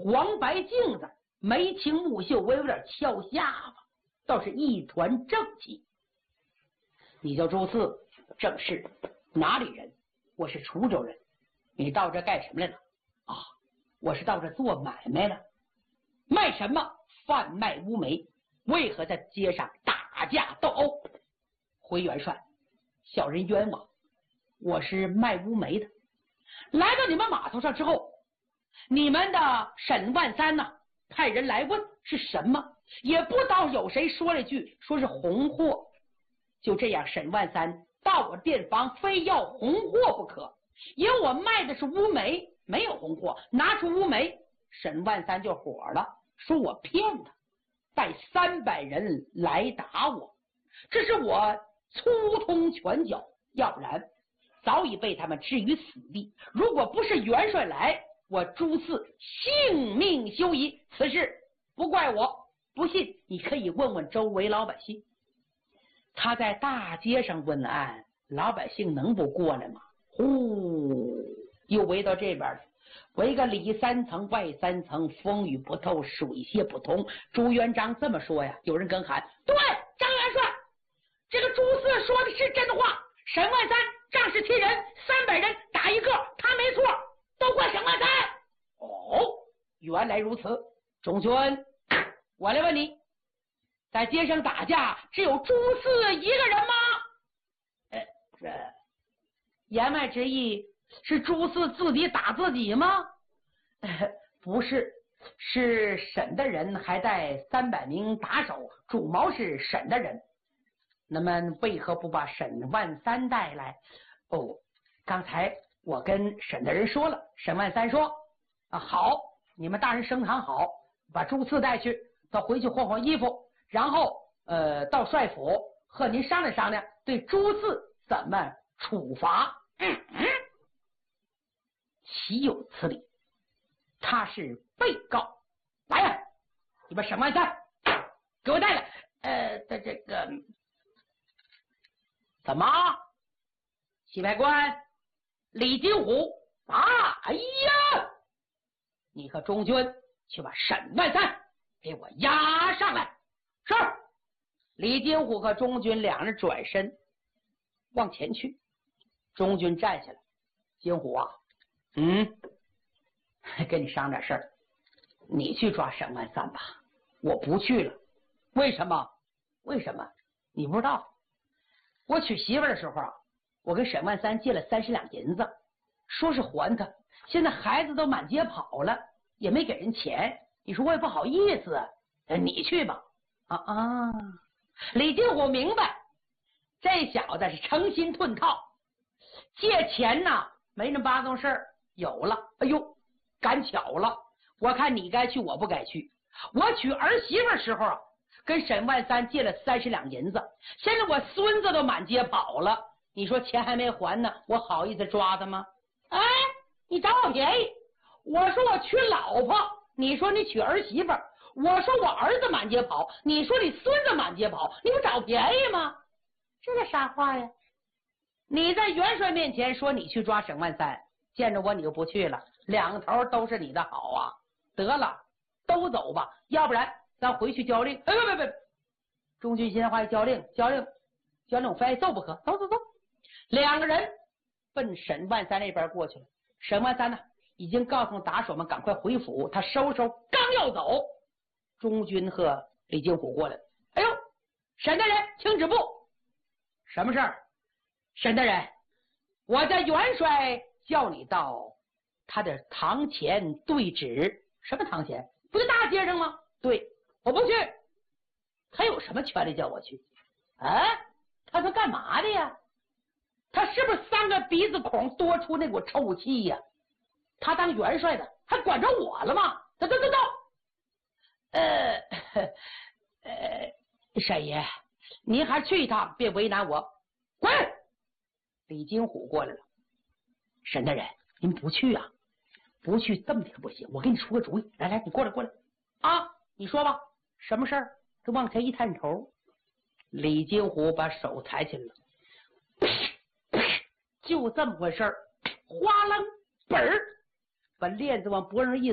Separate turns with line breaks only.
黄白镜子，眉清目秀，我有点翘下巴，倒是一团正气。你叫朱四，正是哪里人？我是滁州人。你到这干什么来了？啊，我是到这做买卖了。卖什么？贩卖乌梅。为何在街上打架斗殴？回元帅，小人冤枉，我是卖乌梅的。来到你们码头上之后，你们的沈万三呢，派人来问是什么，也不知道有谁说了一句，说是红货。就这样，沈万三到我店房，非要红货不可，因为我卖的是乌梅，没有红货，拿出乌梅，沈万三就火了，说我骗他，带300人来打我，这是我粗通拳脚，要不然早已被他们置于死地。如果不是元帅来，我朱四性命休矣。此事不怪我，不信你可以问问周围老百姓。他在大街上问案，老百姓能不过来吗？呼，又围到这边了，围个里3层外3层，风雨不透，水泄不通。朱元璋这么说呀，有人跟喊：对，张元帅，这个朱四说的是真话。沈万三仗势欺人，300人打一个，他没错，都怪沈万三。哦，原来如此。中军，我来问你，在街上打架只有朱四一个人吗？这言外之意是朱四自己打自己吗？不是，是沈的人还带300名打手，主谋是沈的人。那么为何不把沈万三带来？哦，刚才我跟沈的人说了，沈万三说好，你们大人升堂好，把朱四带去，到回去换换衣服，然后到帅府和您商量商量，对朱四怎么处罚。岂有此理！他是被告。来呀，你把沈万三给我带来。这个怎么？西牌官李金虎哎呀，你和中军去把沈万三给我押上来。是。李金虎和中军两人转身往前去。中军站起来，金虎啊，跟你商量点事儿，你去抓沈万三吧，我不去了。为什么？为什么？你不知道，我娶媳妇的时候啊，我跟沈万三借了30两银子，说是还他，现在孩子都满街跑了，也没给人钱，你说我也不好意思，你去吧。李金虎明白，这小子是诚心吞套，借钱呢没那8宗事儿，有了，哎呦，赶巧了，我看你该去，我不该去。我娶儿媳妇时候啊，跟沈万三借了30两银子，现在我孙子都满街跑了，你说钱还没还呢，我好意思抓他吗？你找我便宜，我说我娶老婆，你说你娶儿媳妇，我说我儿子满街跑，你说你孙子满街跑，你不找便宜吗？这个啥话呀？你在元帅面前说你去抓沈万三，见着我你就不去了，两头都是你的好啊！得了，都走吧，要不然咱回去交令。别，中军先话交令，我非揍不可。走。两个人奔沈万三那边过去了。沈万三呢，已经告诉打手们赶快回府，他收刚要走，中军和李金虎过来了。哎呦，沈大人，请止步。什么事儿？沈大人，我家元帅叫你到他的堂前对质。什么堂前？不是大街上吗？对，我不去。他有什么权利叫我去？他说干嘛的呀？他是不是3个鼻子孔多出那股臭气呀？他当元帅的还管着我了吗？走。沈爷，您还去一趟，别为难我。滚！李金虎过来了。沈大人，您不去啊？不去这么点不行，我给你出个主意。来，你过来啊！你说吧，什么事儿？就往前一探头，李金虎把手抬起来了，就这么回事儿，哗楞本儿把链子往脖上一